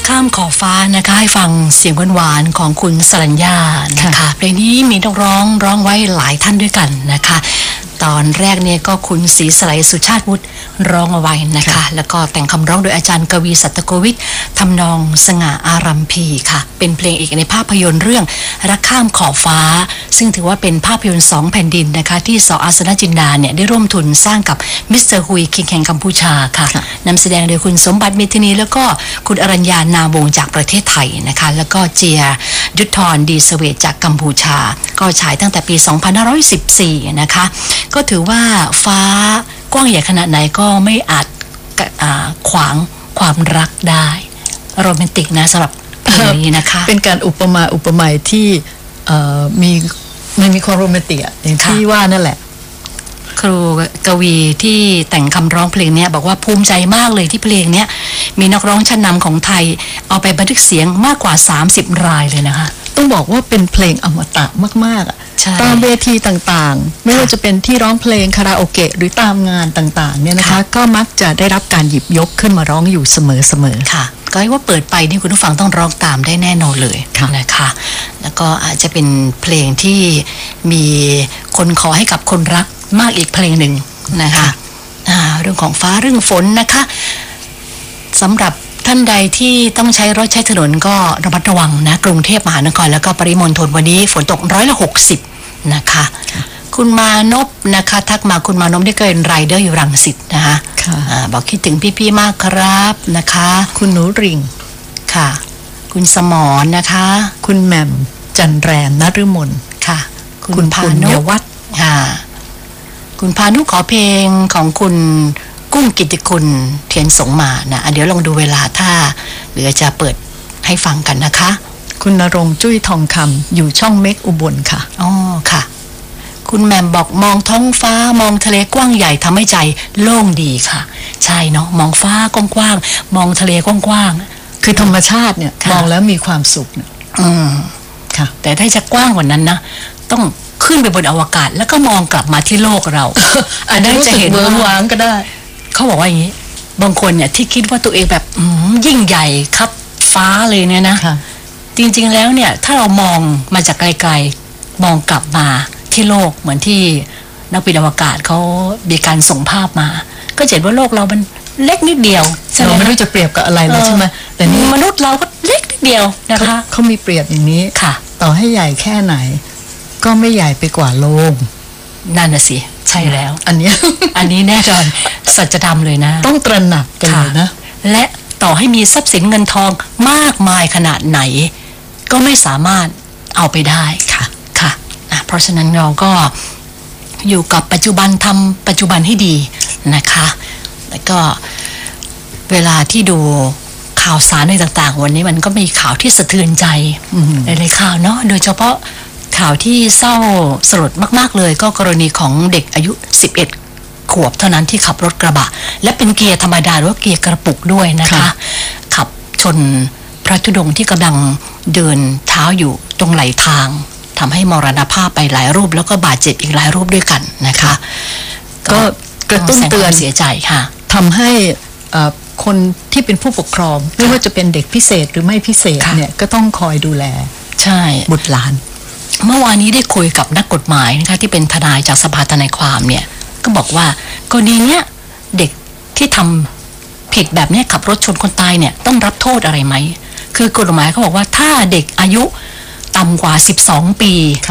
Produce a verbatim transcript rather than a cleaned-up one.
ข้ามขอบฟ้านะคะให้ฟังเสียงหวานๆของคุณสรัญญานะคะเพลงนี้มีนักร้องร้องไว้หลายท่านด้วยกันนะคะตอนแรกเนี่ยก็คุณศรีสไลสุชาติวุฒิร้องเอาไว้นะคะแล้วก็แต่งคำร้องโดยอาจารย์กวีสัตโกวิททำนองสง่าอารัมพีค่ะเป็นเพลงเอกในภาพยนตร์เรื่องรักข้ามขอบฟ้าซึ่งถือว่าเป็นภาพยนตร์สองแผ่นดินนะคะที่ส.อาสนจินดาเนี่ยได้ร่วมทุนสร้างกับมิสเตอร์ฮุยคิงแห่งกัมพูชาค่ะนำแสดงโดยคุณสมบัติเมธินีแล้วก็คุณอรัญญานาวงศ์จากประเทศไทยนะคะแล้วก็เจียยุทธรดีสเวตจากกัมพูชาก็ฉายตั้งแต่ปีสองพันห้าร้อยสิบสี่นะคะก็ถือว่าฟ้ากว้างใหญ่ขนาดไหนก็ไม่อาจขวางความรักได้โรแมนติกนะสำหรับเพลงนี้นะคะเป็นการอุปมาอุปไมยที่มีมันมีความโรแมนติกอย่างที่ว่านั่นแหละครูกวีที่แต่งคำร้องเพลงนี้บอกว่าภูมิใจมากเลยที่เพลงนี้มีนักร้องชั้นนำของไทยเอาไปบันทึกเสียงมากกว่าสามสิบรายเลยนะคะต้องบอกว่าเป็นเพลงอมตะมากๆอ่ะตามเวทีต่างๆไม่ว่าจะเป็นที่ร้องเพลงคาราโอเกะหรือตามงานต่างๆเนี่ยนะคะก็มักจะได้รับการหยิบยกขึ้นมาร้องอยู่เสมอๆค่ะก็ให้ว่าเปิดไปนี่คุณผู้ฟังต้องร้องตามได้แน่นอนเลยนะคะแล้วก็อาจจะเป็นเพลงที่มีคนขอให้กับคนรักมากอีกเพลงหนึ่งนะคะเรื่องของฟ้าเรื่องฝนนะคะสำหรับท่านใดที่ต้องใช้รถใช้ถนนก็ระมัดระวังนะกรุงเทพมหานครแล้วก็ปริมณฑลวันนี้ฝนตกร้อยละหกสิบนะคะคุณมานพนะคะทักมาคุณมานพที่เคยเป็นไรเดอร์อยู่รังสิตนะคะบอกคิดถึงพี่ๆมากครับนะคะคุณหนูริงค่ะคุณสมรนะคะคุณแหม่มจันแรมนฤมลค่ะคุณพานุวัฒน์ค่ะคุณพานุขอเพลงของคุณกุ้งกิตติคุณเทียนสงมานะเดี๋ยวลองดูเวลาถ้าเหลือจะเปิดให้ฟังกันนะคะคุณณรงค์จุ้ยทองคำอยู่ช่องเมกอุบลค่ะอ๋อค่ะคุณแหม่มบอกมองท้องฟ้ามองทะเลกว้างใหญ่ทำให้ใจโล่งดีค่ะใช่เนาะมองฟ้ากว้างๆมองทะเลกว้างๆคือธรรมชาติเนี่ยมองแล้วมีความสุขเนี่ยอืมค่ะแต่ถ้าจะกว้างกว่านั้นนะต้องขึ้นไปบนอวกาศแล้วก็มองกลับมาที่โลกเราอันนั้นจะเห็นเวิ้งว้างก็ได้เขาบอกว่าอย่างนี้บางคนเนี่ยที่คิดว่าตัวเองแบบยิ่งใหญ่ครับฟ้าเลยเนี่ยนะจริงๆแล้วเนี่ยถ้าเรามองมาจากไกลๆมองกลับมาที่โลกเหมือนที่นักบินอวกาศเขามีการส่งภาพมาก็เห็นว่าโลกเรามันเล็กนิดเดียวเราไม่รู้จะเปรียบกับอะไรเลยใช่ไหมแต่นี่มนุษย์เราก็เล็กนิดเดียวนะคะเขามีเปรียบอย่างนี้ค่ะต่อให้ใหญ่แค่ไหนก็ไม่ใหญ่ไปกว่าโลกนั่นน่ะสิใช่แล้วอันนี้อันนี้แน่นอนสัจธรรมเลยนะต้องตระหนักกันเลยนะและต่อให้มีทรัพย์สินเงินทองมากมายขนาดไหนก็ไม่สามารถเอาไปได้ค่ะค่ะเพราะฉะนั้นเราก็อยู่กับปัจจุบันทำปัจจุบันให้ดีนะคะแล้วก็เวลาที่ดูข่าวสารในต่างๆวันนี้มันก็มีข่าวที่สะเทือนใจหลายๆข่าวเนาะโดยเฉพาะข่าวที่เศร้าสลดมากๆเลยก็กรณีของเด็กอายุสิบเอ็ดขวบเท่านั้นที่ขับรถกระบะและเป็นเกียร์ธรรมดาหรือว่าเกียร์กระปุกด้วยนะคะขับชนพระธุดงค์ที่กำลังเดินเท้าอยู่ตรงไหลทางทำให้มรณภาพไปหลายรูปแล้วก็บาดเจ็บอีกหลายรูปด้วยกันนะคะก็กระตุ้นเตือนเสียใจค่ะทำให้คนที่เป็นผู้ปกครองไม่ว่าจะเป็นเด็กพิเศษหรือไม่พิเศษเนี่ยก็ต้องคอยดูแลใช่บุตรหลานเมื่อวานนี้ได้คุยกับนักกฎหมายนะคะที่เป็นทนายจากสภาทนายความเนี่ยก็บอกว่ากรณีเนี้ยเด็กที่ทำผิดแบบนี้ขับรถชนคนตายเนี่ยต้องรับโทษอะไรไหมคือกฎหมายเขาบอกว่าถ้าเด็กอายุต่ำกว่าสิบสองปี